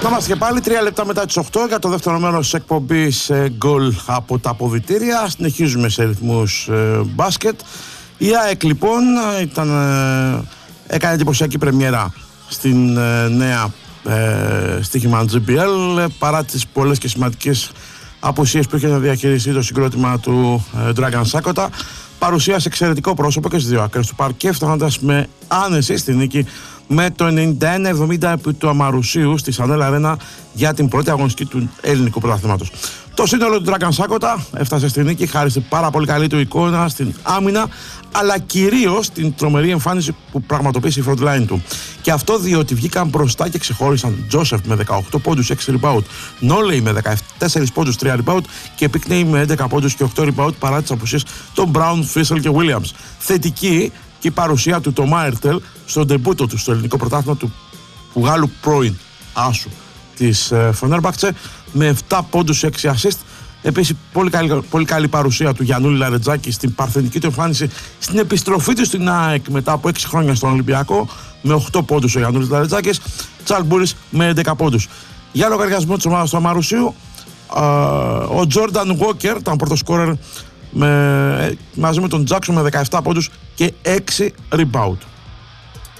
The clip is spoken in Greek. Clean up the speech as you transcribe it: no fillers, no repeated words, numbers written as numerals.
Είμαστε και πάλι 3 λεπτά μετά τις 8 για το δεύτερο μέρος της εκπομπής γκολ από τα αποδυτήρια. Συνεχίζουμε σε ρυθμούς μπάσκετ. Η ΑΕΚ λοιπόν έκανε εντυπωσιακή πρεμιέρα στην νέα στοίχημα GBL παρά τις πολλές και σημαντικές απουσίες που είχε να διαχειριστεί το συγκρότημα του Dragan Sakota. Παρουσίασε εξαιρετικό πρόσωπο και στις δύο άκρες του παρκέ, φτάνοντας με άνεση στη νίκη με το 91-70 επί του Αμαρουσίου στη Σανέλ Αρένα για την πρώτη αγωνιστική του ελληνικού πρωταθλήματος. Το σύνολο του Dragan Sakota έφτασε στη νίκη χάρη στην πάρα πολύ καλή του εικόνα στην άμυνα, αλλά κυρίως την τρομερή εμφάνιση που πραγματοποίησε η frontline του. Και αυτό διότι βγήκαν μπροστά και ξεχώρισαν Τζόσεφ με 18 πόντους, 6 rebound, Νόλεϊ με 14 πόντους, 3 rebound και Πίκνεϊ με 11 πόντους και 8 rebound παρά τις απουσίες των Brown, Φίσελ και Williams. Θετική και η παρουσία του Τομά Ερτέλ στο ντεμπούτο του στο ελληνικό πρωτάθλημα του Γάλλου πρώην άσου της Φενέρμπαχτσε με 7 πόντους, 6 assist. Επίσης πολύ καλή παρουσία του Γιαννούλη Λαρετζάκη στην παρθενική του εμφάνιση στην επιστροφή του στην ΑΕΚ μετά από 6 χρόνια στον Ολυμπιακό με 8 πόντους ο Γιαννούλης Λαρετζάκης, Τσαλμπούρης με 11 πόντους. Για λογαριασμό της ομάδας του Αμαρουσίου, ο Τζόρνταν Γουόκερ ήταν πρώτος σκόρερ μαζί με τον Τζάκσον με 17 πόντους και 6 rebound.